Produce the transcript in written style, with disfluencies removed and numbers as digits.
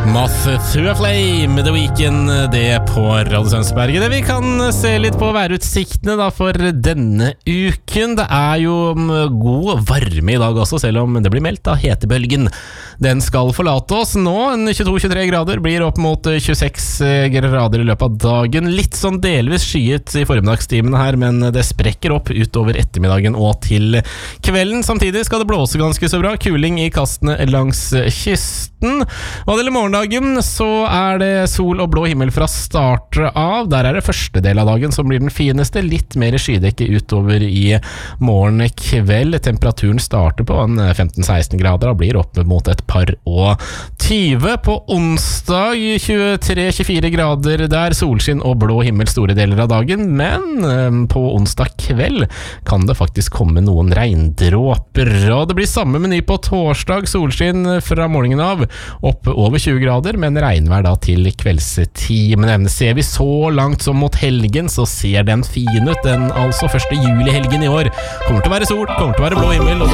Moth to a Flame, The Weeknd, det på Radio Sønsberget. Det vi kan se litt på værutsiktene da for denne uken. Det jo god varme i dag også, selv om det blir meldt av hetebølgen. Den skal forlate oss nå, 22-23 grader, blir opp mot 26 grader i løpet av dagen. Litt sånn delvis skyet i formiddagstimene her, men det sprekker opp utover ettermiddagen og til kvelden. Samtidig skal det blåse ganske så bra, kuling i kastene langs kysten. Hva det gjelder morgendagen, så det sol og blå himmel fra start av. Der det første del av dagen som blir den fineste. Litt mer skydekke utover i morgen kveld. Temperaturen starter på 15-16 grader og blir opp mot et par og 20. På onsdag 23-24 grader der, solskinn og blå himmel store deler av dagen. Men på onsdag kveld kan det faktisk komme noen regndråper. Og det blir samme meny på torsdag, solskinn fra morgenen av, opp over 20 grader, men regnvær da til kveldstid. Men ser vi så langt som mot helgen, så ser den fin ut. Den altså 1. juli-helgen i år kommer til å være sol, kommer til å være blå himmel, og